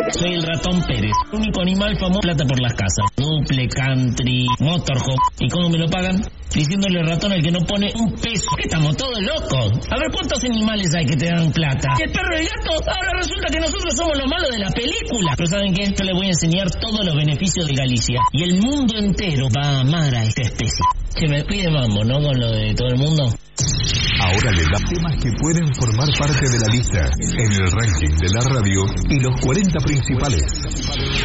Soy el ratón Pérez, único animal famoso plata por las casas. Duple, country, motorhome. ¿Y cómo me lo pagan? Diciéndole ratón al que no pone un peso. ¿Qué estamos todos locos? A ver, ¿cuántos animales hay que te dan plata? ¿Y el perro y el gato? Ahora resulta que nosotros somos los malos de la película. Pero ¿saben qué? Yo les voy a enseñar todos los beneficios de Galicia. Y el mundo entero va a amar a esta especie. Se me pide mambo, ¿no? Con lo de todo el mundo. Ahora le da temas que pueden formar parte de la lista en el ranking de la radio y los 40 principales.